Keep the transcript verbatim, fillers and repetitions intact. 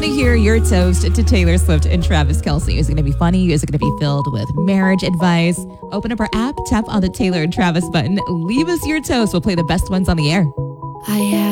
want to hear your toast to Taylor Swift and Travis Kelce. Is it going to be funny? Is it going to be filled with marriage advice? Open up our app, tap on the Taylor and Travis button, leave us your toast. We'll play the best ones on the air. I had